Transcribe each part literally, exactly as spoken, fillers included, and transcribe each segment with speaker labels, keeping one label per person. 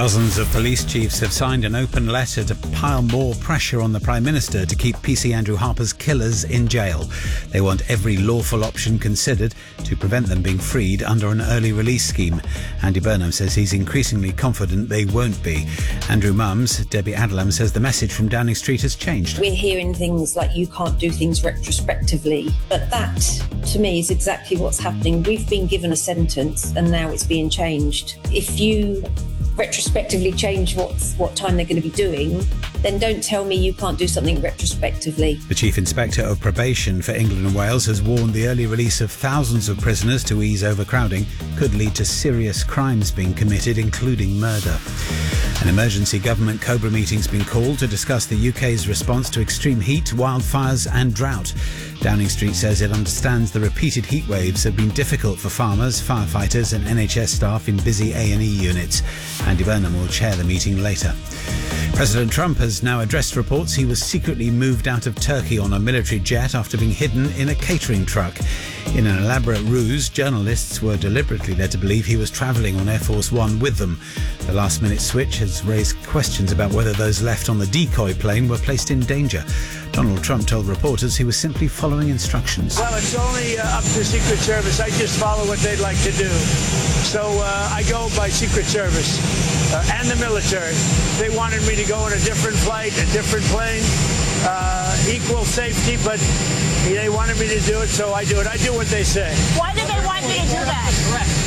Speaker 1: Dozens of police chiefs have signed an open letter to pile more pressure on the Prime Minister to keep P C Andrew Harper's killers in jail. They want every lawful option considered to prevent them being freed under an early release scheme. Andy Burnham says he's increasingly confident they won't be. Andrew Mum's Debbie Adlam says the message from Downing Street has changed.
Speaker 2: We're hearing things like you can't do things retrospectively, but that, to me, is exactly what's happening. We've been given a sentence and now it's being changed. If you retrospectively change what's, what time they're going to be doing, then don't tell me you can't do something retrospectively.
Speaker 1: The Chief Inspector of Probation for England and Wales has warned the early release of thousands of prisoners to ease overcrowding could lead to serious crimes being committed, including murder. An emergency government Cobra meeting's been called to discuss the U K's response to extreme heat, wildfires and drought. Downing Street says it understands the repeated heat waves have been difficult for farmers, firefighters and N H S staff in busy A and E units. Andy Burnham will chair the meeting later. President Trump has now addressed reports he was secretly moved out of Turkey on a military jet after being hidden in a catering truck. In an elaborate ruse, journalists were deliberately led to believe he was travelling on Air Force One with them. The last-minute switch has raised questions about whether those left on the decoy plane were placed in danger. Donald Trump told reporters he was simply following instructions.
Speaker 3: Well, it's only uh, up to the Secret Service. I just follow what they'd like to do. So uh, I go by Secret Service uh, and the military. They wanted me to go on a different flight, a different plane, uh, equal safety, but they wanted me to do it, so I do it. I do what they say.
Speaker 4: Why did they want you to do that?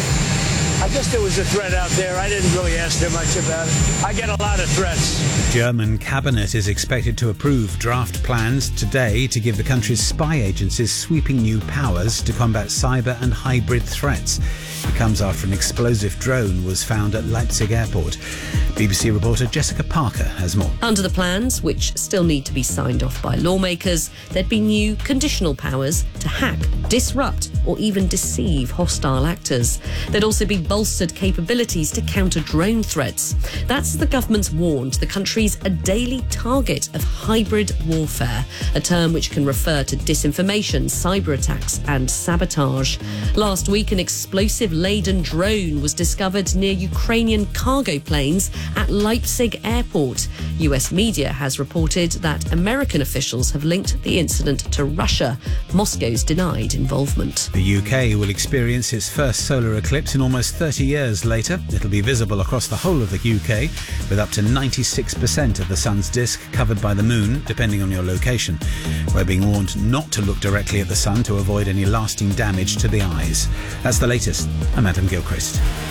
Speaker 3: I guess there was a threat out there. I didn't really ask them much about it. I get a lot of threats.
Speaker 1: The German cabinet is expected to approve draft plans today to give the country's spy agencies sweeping new powers to combat cyber and hybrid threats. It comes after an explosive drone was found at Leipzig airport. B B C reporter Jessica Parker has more.
Speaker 5: Under the plans, which still need to be signed off by lawmakers, there'd be new conditional powers to hack, disrupt or even deceive hostile actors. There'd also be bolstered capabilities to counter drone threats. That's the government's warned the country's a daily target of hybrid warfare, a term which can refer to disinformation, cyber attacks and sabotage. Last week, an explosive-laden drone was discovered near Ukrainian cargo planes at Leipzig airport. U S media has reported that American officials have linked the incident to Russia. Moscow's denied involvement.
Speaker 1: The U K will experience its first solar eclipse in almost thirty years later. It'll be visible across the whole of the U K, with up to ninety-six percent of the sun's disk covered by the moon, depending on your location. We're being warned not to look directly at the sun to avoid any lasting damage to the eyes. That's the latest. I'm Adam Gilchrist.